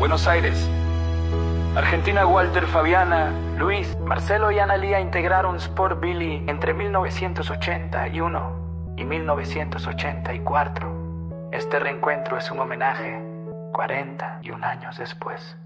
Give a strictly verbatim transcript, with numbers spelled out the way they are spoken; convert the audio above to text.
Buenos Aires. Argentina, Walter, Fabiana, Luis, Marcelo y Analía integraron Sport Billy entre mil novecientos ochenta y uno y mil novecientos ochenta y cuatro. Este reencuentro es un homenaje cuarenta y un años después.